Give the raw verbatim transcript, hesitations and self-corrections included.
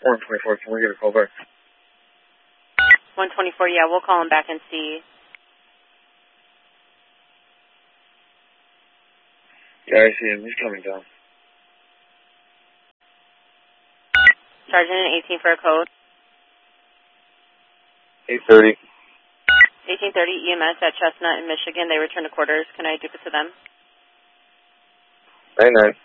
one twenty-four, can we get a call back? one twenty-four, yeah, we'll call him back and see. Yeah, I see him. He's coming down. Sergeant and eighteen for a code. eight thirty. eighteen thirty E M S at Chestnut in Michigan. They return to quarters. Can I give it to them? nine nine.